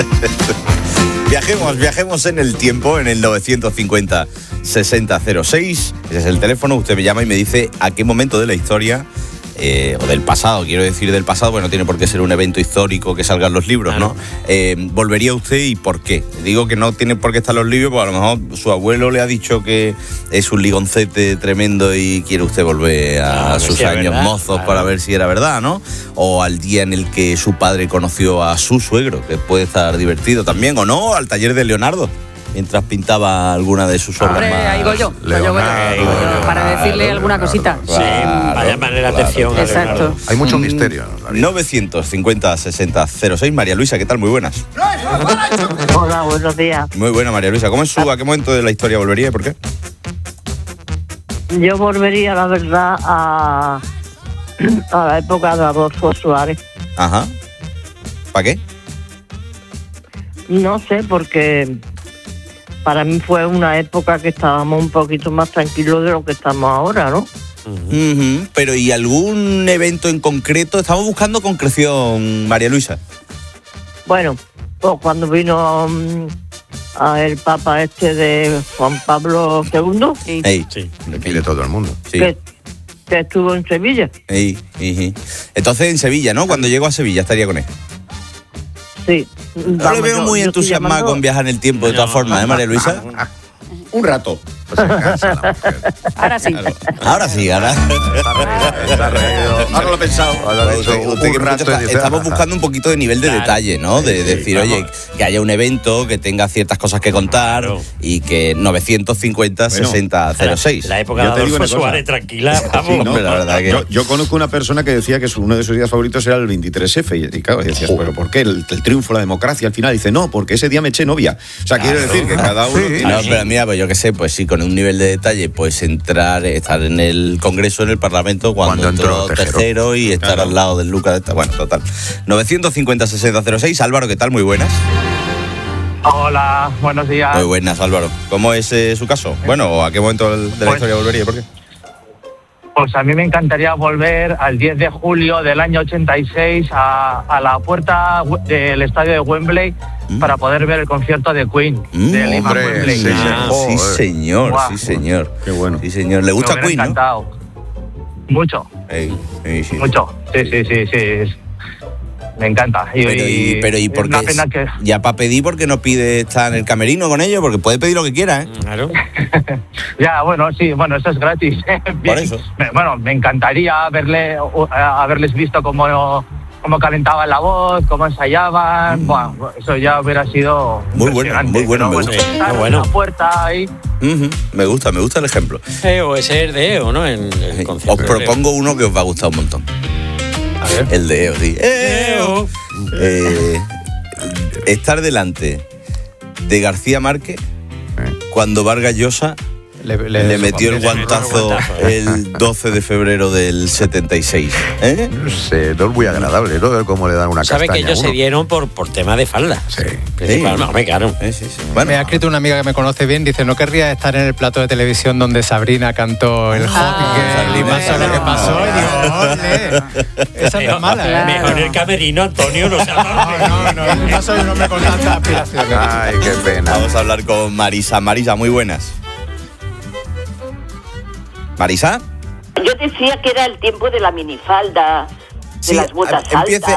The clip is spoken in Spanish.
Viajemos en el tiempo, en el 950-6006. Ese es el teléfono, usted me llama y me dice a qué momento de la historia, o del pasado, quiero decir del pasado, bueno, no tiene por qué ser un evento histórico que salgan los libros, ¿no? ¿Volvería usted y por qué? Digo que no tiene por qué estar los libros, porque a lo mejor su abuelo le ha dicho que es un ligoncete tremendo y quiere usted volver a sus años mozos para ver si era verdad, ¿no? O al día en el que su padre conoció a su suegro, que puede estar divertido también, o no, al taller de Leonardo, mientras pintaba alguna de sus obras más. Ahí voy yo, para decirle alguna cosita. Sí, vaya manera atención. Exacto. Hay mucho misterio. 950-6006. María Luisa, ¿qué tal? Muy buenas. Hola, buenos días. Muy buena, María Luisa. ¿Cómo es a qué momento de la historia volvería y por qué? Yo volvería, la verdad, a la época de Adolfo Suárez. Ajá. ¿Para qué? No sé, porque para mí fue una época que estábamos un poquito más tranquilos de lo que estamos ahora, ¿no? Pero ¿y algún evento en concreto? Estamos buscando concreción, María Luisa. Bueno, pues cuando vino el Papa de Juan Pablo II, Sí. Sí. Aquí de todo el mundo. Sí. que estuvo en Sevilla. Entonces en Sevilla, ¿no? Cuando llego a Sevilla estaría con él. Sí. No le veo muy entusiasmada con viajar en el tiempo, de todas formas, ¿eh, María Luisa? Un rato. Ahora sí. Ahora sí, ahora. Ahora lo he pensado. Estamos buscando un poquito de nivel de detalle, ¿no? De decir, oye, que haya un evento, que tenga ciertas cosas que contar y que 950-6006. La época de Adolfo Suárez, tranquila, vamos. Sí, ¿no? La verdad que... yo conozco una persona que decía que uno de sus días favoritos era el 23F. Y claro, decías, ¿pero por qué? El triunfo, la democracia. Al final dice, no, porque ese día me eché novia. O sea, quiero decir que cada uno... No, pero mira, pues yo qué sé, pues sí, con un nivel de detalle, pues estar en el Congreso, en el Parlamento, cuando entró Tejero y estar al lado del Luca de esta. Bueno, total. 950-6006. Álvaro, ¿qué tal? Muy buenas. Hola, buenos días. Muy buenas, Álvaro. ¿Cómo es su caso? Bueno, ¿a qué momento de la historia volvería? ¿Por qué? Pues a mí me encantaría volver al 10 de julio del año 86 a la puerta del estadio de Wembley para poder ver el concierto de Queen. De hombre, Sí, señor, Wow. sí, señor. Qué bueno. Sí, señor. ¿Le gusta Me hubiera Queen, encantado. Mucho, sí. mucho. Sí. Me encanta. Pero ¿y por es una qué? pena que... Ya para pedir, ¿por qué no pide estar en el camerino con ellos? Porque puede pedir lo que quiera, ¿eh? Claro. Ya, bueno, sí, bueno, eso es gratis. Por eso. Bueno, me encantaría haberles visto cómo calentaban la voz, cómo ensayaban. Bueno, eso ya hubiera sido Muy bueno, me gusta. Estar Bueno. en la puerta ahí. Me gusta el ejemplo. O ese es de EO, ¿no? En el concierto. Os propongo uno que os va a gustar un montón. A ver. El de EO, sí. EO. Estar delante de García Márquez cuando Vargas Llosa le metió el guantazo el 12 de febrero del 76. No sé, no es muy agradable, ¿no? Cómo le dan una Sabe castaña que ellos a se uno. dieron por tema de falda. Sí. Principalmente, claro. Sí. Bueno, Me ha escrito una amiga que me conoce bien, dice, no querría estar en el plato de televisión donde Sabrina cantó el hockey, y pasó lo que pasó, y digo, ole, esa no es mala, ¿eh? Mejor el camerino, Antonio, no se No soy un hombre con tantas aspiraciones. Ay, qué pena. vamos a hablar con Marisa. Marisa, muy buenas. ¿Marisa? Yo decía que era el tiempo de la minifalda, de las botas altas.